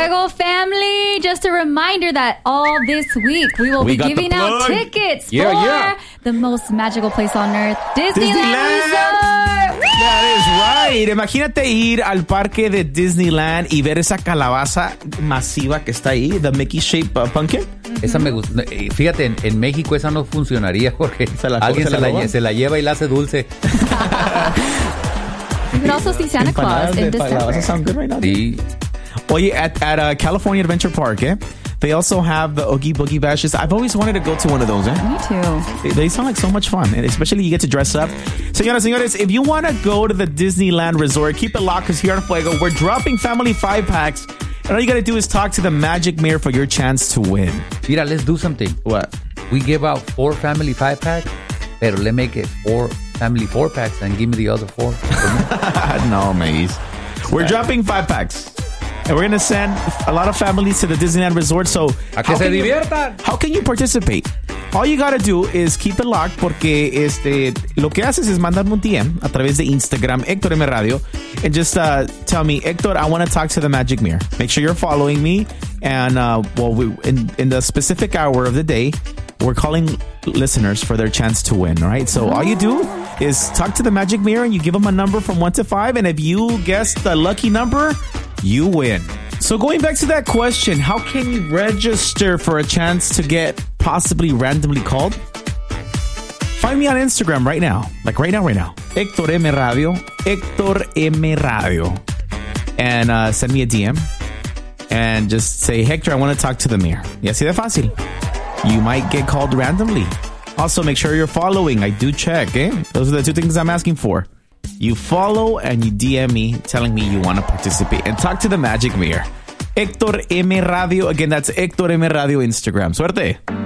Fuego family, just a reminder that all this week we will be giving out tickets for the most magical place on earth, Disneyland Resort. That is right. Imagínate ir al parque de Disneyland y ver esa calabaza masiva que está ahí, the Mickey Shape Pumpkin. Esa me gusta. Fíjate, en México esa no funcionaría porque alguien se la lleva y la hace dulce. You can also see Santa Claus in December. Sound good right now. Sí. Oye, at California Adventure Park, they also have the Oogie Boogie Bashes. I've always wanted to go to one of those. Me too. They sound like so much fun, and especially you get to dress up. Señoras, señores, if you want to go to the Disneyland Resort, keep it locked because here on Fuego, we're dropping family 5-packs. And all you got to do is talk to the Magic Mirror for your chance to win. Mira, let's do something. What? We give out 4 family 5-packs, pero let's make it 4 family 4-packs and give me the other 4. No, Maze. We're dropping 5-packs. And we're going to send a lot of families to the Disneyland Resort. So, a que se diviertan. How can you participate? All you got to do is keep it locked porque lo que haces es mandarme un DM a través de Instagram, Héctor M Radio, and just tell me, Héctor, I want to talk to the Magic Mirror. Make sure you're following me. And, in the specific hour of the day, we're calling listeners for their chance to win, all right? So all you do is talk to the Magic Mirror and you give them a number from 1 to 5. And if you guess the lucky number, you win. So going back to that question, how can you register for a chance to get possibly randomly called? Find me on Instagram right now. Like right now. Héctor M Radio. Héctor M Radio. And send me a DM. And just say, Hector, I want to talk to the mirror. Y así de fácil. You might get called randomly. Also, make sure you're following. I do check, eh? Those are the 2 things I'm asking for. You follow and you DM me telling me you want to participate and talk to the Magic Mirror. Héctor M Radio. Again, that's Héctor M Radio Instagram. Suerte.